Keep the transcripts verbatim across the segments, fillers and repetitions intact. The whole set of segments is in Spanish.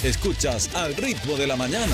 Escuchas Al Ritmo de la Mañana.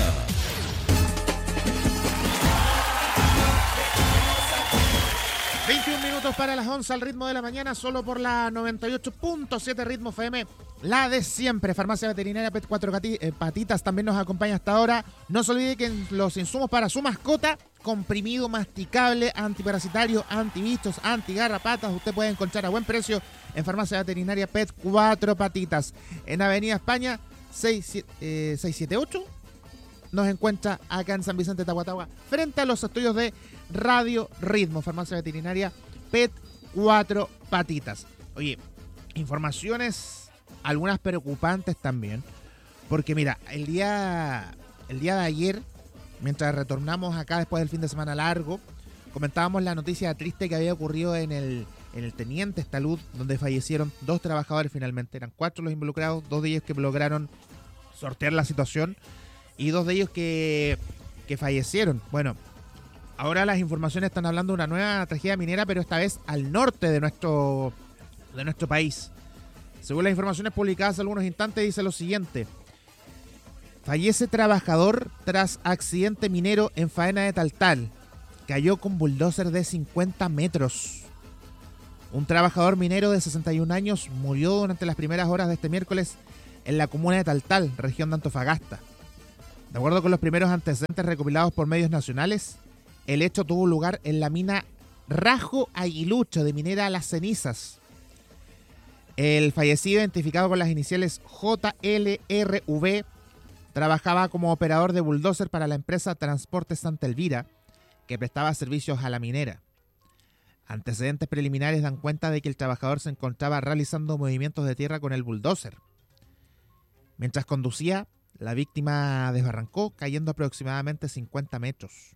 veintiún minutos para las once al ritmo de la mañana, solo por la noventa y ocho punto siete Ritmo F M, la de siempre. Farmacia Veterinaria Pet Cuatro Patitas también nos acompaña hasta ahora. No se olvide que los insumos para su mascota, comprimido masticable, antiparasitario, antibichos, antigarrapatas, usted puede encontrar a buen precio en Farmacia Veterinaria Pet Cuatro Patitas. En Avenida España seiscientos setenta y ocho nos encuentra acá en San Vicente Tahuatahua, frente a los estudios de Radio Ritmo. Farmacia Veterinaria Pet Cuatro Patitas. Oye, informaciones, algunas preocupantes también, porque mira, el día, el día de ayer, mientras retornamos acá después del fin de semana largo, comentábamos la noticia triste que había ocurrido en el, en el Teniente Salud, donde fallecieron dos trabajadores finalmente. Eran cuatro los involucrados, dos de ellos que lograron sortear la situación y dos de ellos que, que fallecieron. Bueno, ahora las informaciones están hablando de una nueva tragedia minera, pero esta vez al norte de nuestro, de nuestro país. Según las informaciones publicadas hace algunos instantes, dice lo siguiente: fallece trabajador tras accidente minero en faena de Taltal. Cayó con bulldozer de cincuenta metros. Un trabajador minero de sesenta y un años murió durante las primeras horas de este miércoles en la comuna de Taltal, región de Antofagasta. De acuerdo con los primeros antecedentes recopilados por medios nacionales, el hecho tuvo lugar en la mina Rajo Aguilucho de Minera Las Cenizas. El fallecido, identificado con las iniciales J L R V, trabajaba como operador de bulldozer para la empresa Transporte Santa Elvira, que prestaba servicios a la minera. Antecedentes preliminares dan cuenta de que el trabajador se encontraba realizando movimientos de tierra con el bulldozer. Mientras conducía, la víctima desbarrancó, cayendo aproximadamente cincuenta metros.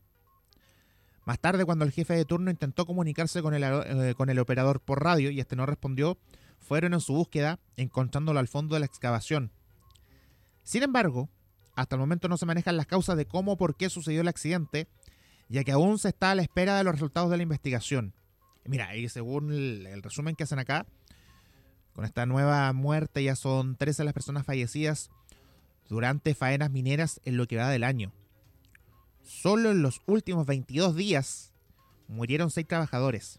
Más tarde, cuando el jefe de turno intentó comunicarse con el, eh, con el operador por radio y este no respondió, fueron en su búsqueda, encontrándolo al fondo de la excavación. Sin embargo, hasta el momento no se manejan las causas de cómo o por qué sucedió el accidente, ya que aún se está a la espera de los resultados de la investigación. Mira, y según el, el resumen que hacen acá, con esta nueva muerte ya son trece las personas fallecidas durante faenas mineras en lo que va del año. Solo en los últimos veintidós días murieron seis trabajadores.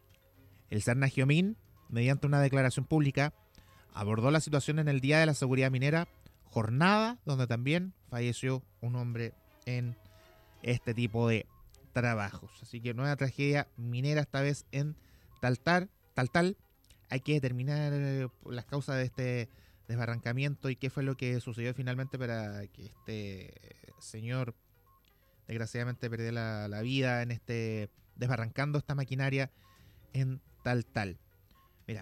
El Serna Giomín, mediante una declaración pública, abordó la situación en el Día de la Seguridad Minera, jornada donde también falleció un hombre en este tipo de trabajos. Así que nueva tragedia minera, esta vez en Taltal. Taltal. Hay que determinar las causas de este desbarrancamiento y qué fue lo que sucedió finalmente para que este señor desgraciadamente perdió la, la vida en este desbarrancando esta maquinaria en Taltal. Mira,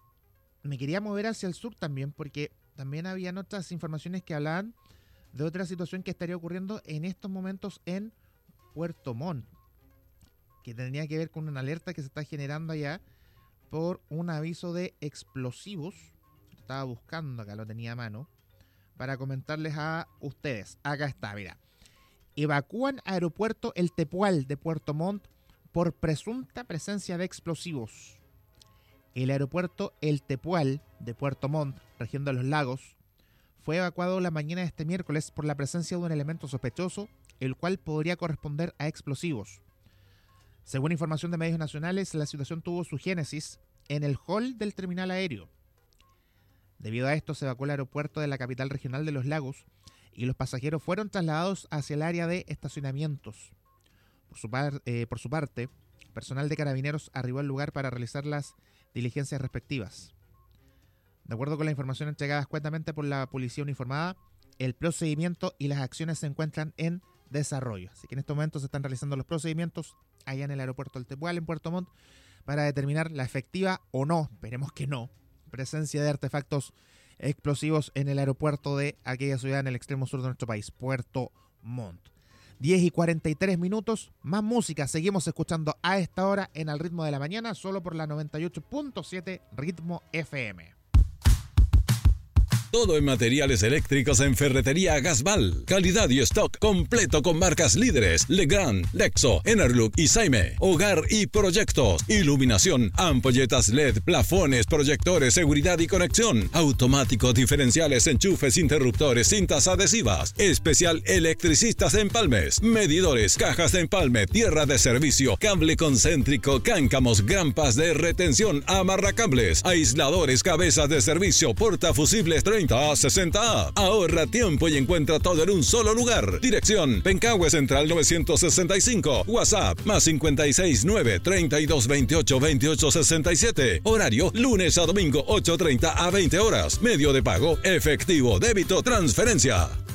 me quería mover hacia el sur también, porque también habían otras informaciones que hablaban de otra situación que estaría ocurriendo en estos momentos en Puerto Montt, que tendría que ver con una alerta que se está generando allá por un aviso de explosivos. Estaba buscando, acá lo tenía a mano, para comentarles a ustedes. Acá está, mira. Evacúan aeropuerto El Tepual de Puerto Montt por presunta presencia de explosivos. El aeropuerto El Tepual de Puerto Montt, región de los Lagos, fue evacuado la mañana de este miércoles por la presencia de un elemento sospechoso, el cual podría corresponder a explosivos. Según información de medios nacionales, la situación tuvo su génesis en el hall del terminal aéreo. Debido a esto, se evacuó el aeropuerto de la capital regional de los Lagos y los pasajeros fueron trasladados hacia el área de estacionamientos. Por su, par, eh, por su parte, personal de carabineros arribó al lugar para realizar las diligencias respectivas. De acuerdo con la información entregada cuentamente por la policía uniformada, el procedimiento y las acciones se encuentran en desarrollo. Así que en estos momentos se están realizando los procedimientos allá en el aeropuerto del Tepual, en Puerto Montt, para determinar la efectiva o no, esperemos que no, presencia de artefactos explosivos en el aeropuerto de aquella ciudad en el extremo sur de nuestro país, Puerto Montt. diez y cuarenta y tres minutos, más música, seguimos escuchando a esta hora en Al Ritmo de la Mañana, solo por la noventa y ocho punto siete Ritmo F M. Todo en materiales eléctricos en Ferretería Gasval. Calidad y stock completo con marcas líderes: Legrand, Lexo, Enerlook y Saime. Hogar y proyectos. Iluminación, ampolletas L E D, plafones, proyectores, seguridad y conexión. Automáticos, diferenciales, enchufes, interruptores, cintas adhesivas. Especial electricistas de empalmes. Medidores, cajas de empalme, tierra de servicio, cable concéntrico, cáncamos, grampas de retención, amarracables, aisladores, cabezas de servicio, portafusibles treinta a sesenta A. Ahorra tiempo y encuentra todo en un solo lugar. Dirección: Pencahue Central novecientos sesenta y cinco. WhatsApp: más cincuenta y seis nueve, treinta y dos veintiocho, veintiocho sesenta y siete. Horario: lunes a domingo, ocho treinta a veinte horas. Medio de pago: efectivo, débito, transferencia.